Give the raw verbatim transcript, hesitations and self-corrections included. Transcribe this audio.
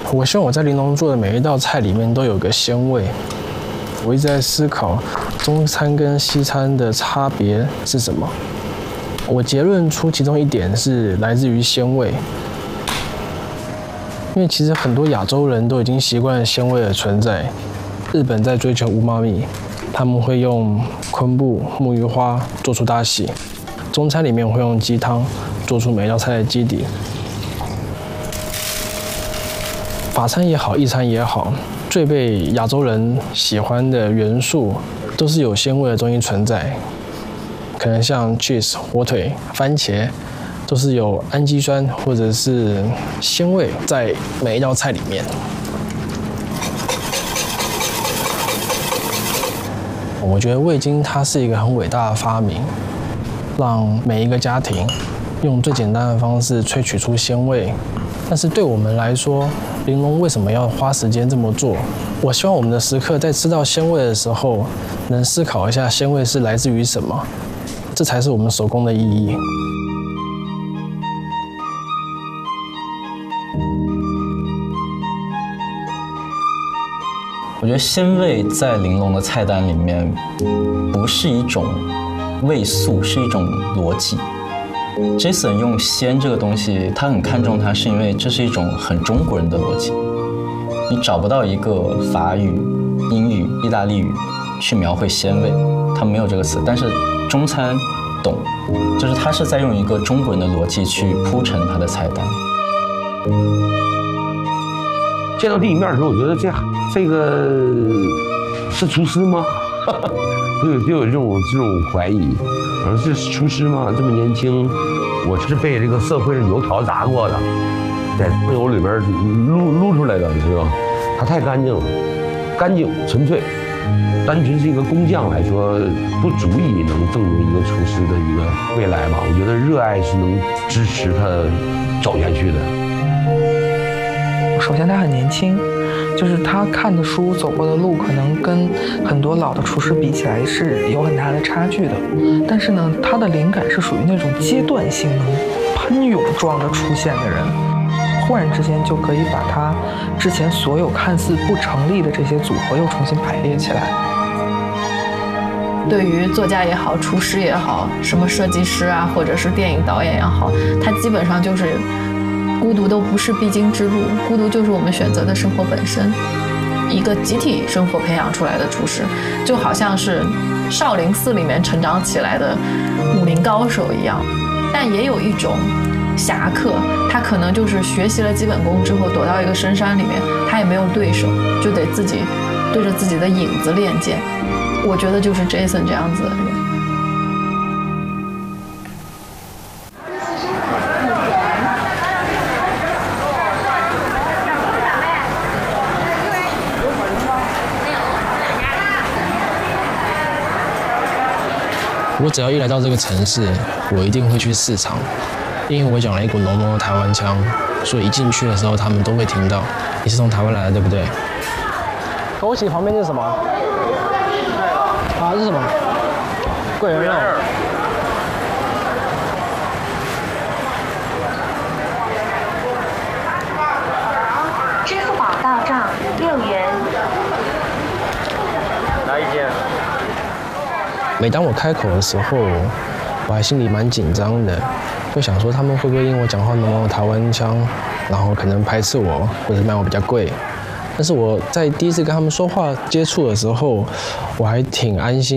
我希望我在玲珑做的每一道菜里面都有个鲜味。我一直在思考中餐跟西餐的差别是什么。我结论出其中一点是来自于鲜味，因为其实很多亚洲人都已经习惯了鲜味的存在。日本在追求乌妈咪，他们会用昆布、木鱼花做出大喜。中餐里面会用鸡汤做出每一道菜的基底。法餐也好，意餐也好，最被亚洲人喜欢的元素都是有鲜味的东西存在。可能像 cheese、火腿、番茄，都是有氨基酸或者是鲜味在每一道菜里面。我觉得味精它是一个很伟大的发明，让每一个家庭用最简单的方式萃取出鲜味。但是对我们来说，玲珑为什么要花时间这么做？我希望我们的食客在吃到鲜味的时候，能思考一下鲜味是来自于什么，这才是我们手工的意义。 我觉得鲜味在玲珑的菜单里面不是一种味素，是一种逻辑。Jason 用鲜这个东西，他很看重它，是因为这是一种很中国人的逻辑。你找不到一个法语、英语、意大利语去描绘鲜味，它没有这个词。但是中餐懂，就是他是在用一个中国人的逻辑去铺陈他的菜单。 见到第一面的时候，我觉得这这个是厨师吗？就有就有这种这种怀疑。我说这是厨师吗？这么年轻，我是被这个社会上油条炸过的，在酱油里边撸撸出来的，你知道吗？它太干净了，干净纯粹。单纯是一个工匠来说，不足以能证明一个厨师的一个未来吧。我觉得热爱是能支持他走下去的。 首先他很年轻，就是他看的书、走过的路，可能跟很多老的厨师比起来是有很大的差距的。但是呢，他的灵感是属于那种阶段性能喷涌状的出现的人，忽然之间就可以把他之前所有看似不成立的这些组合又重新排列起来。 对于作家也好，厨师也好，什么设计师啊，或者是电影导演也好，他基本上就是孤独都不是必经之路，孤独就是我们选择的生活本身。一个集体生活培养出来的厨师，就好像是少林寺里面成长起来的武林高手一样。但也有一种侠客，他可能就是学习了基本功之后，躲到一个深山里面，他也没有对手，就得自己对着自己的影子练剑。我觉得就是 Jason 这样子的人。 我只要一来到这个城市，我一定会去市场，因为我讲了一股浓浓的台湾腔，所以一进去的时候，他们都会听到。你是从台湾来的，对不对？枸杞旁边是什么？啊，是什么？桂圆肉。 支付宝到账六元。 来一件。每当我开口的时候，我还心里蛮紧张的，会想说他们会不会因为我讲话浓浓的台湾腔，然后可能排斥我，或者卖我比较贵。但是我在第一次跟他们说话接触的时候，我还挺安心。